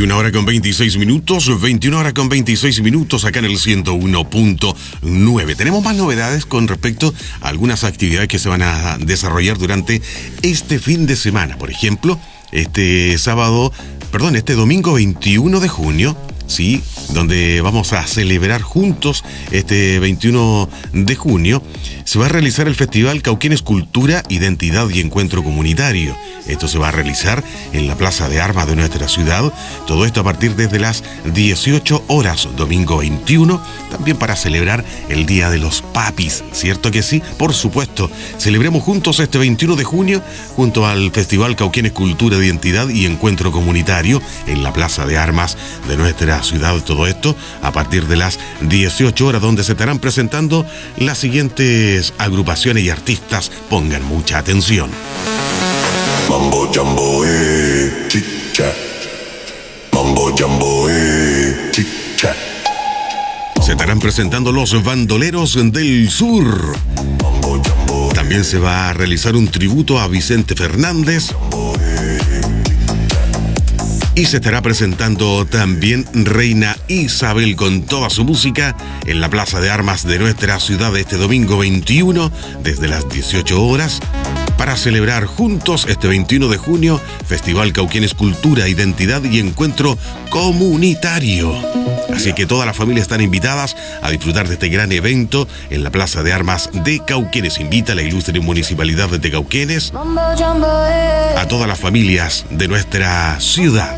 21 horas con 26 minutos, 21 horas con 26 minutos acá en el 101.9. Tenemos más novedades con respecto a algunas actividades que se van a desarrollar durante este fin de semana. Por ejemplo, este domingo 21 de junio, sí, donde vamos a celebrar juntos este 21 de junio, se va a realizar el Festival Cauquenes Cultura, Identidad y Encuentro Comunitario. Esto se va a realizar en la Plaza de Armas de nuestra ciudad. Todo esto a partir desde las 18 horas, domingo 21, también para celebrar el Día de los Papis, ¿cierto que sí? Por supuesto, celebremos juntos este 21 de junio junto al Festival Cauquenes Cultura, Identidad y Encuentro Comunitario en la Plaza de Armas de nuestra ciudad. Todo esto a partir de las 18 horas, donde se estarán presentando las siguientes agrupaciones y artistas. Pongan mucha atención. Mambo Jambo, chicha. Mambo Jambo, chicha. Se estarán presentando los Bandoleros del Sur. También se va a realizar un tributo a Vicente Fernández. Y se estará presentando también Reina Isabel con toda su música en la Plaza de Armas de nuestra ciudad este domingo 21 desde las 18 horas para celebrar juntos este 21 de junio Festival Cauquenes Cultura, Identidad y Encuentro Comunitario. Así que todas las familias están invitadas a disfrutar de este gran evento en la Plaza de Armas de Cauquenes. Invita a la ilustre municipalidad de Cauquenes a todas las familias de nuestra ciudad.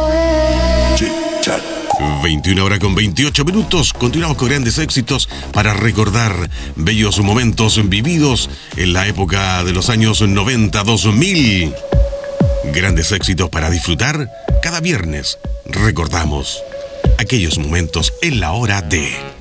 21 horas con 28 minutos. Continuamos con grandes éxitos para recordar bellos momentos vividos en la época de los años 90-2000. Grandes éxitos para disfrutar. Cada viernes recordamos aquellos momentos en la hora de...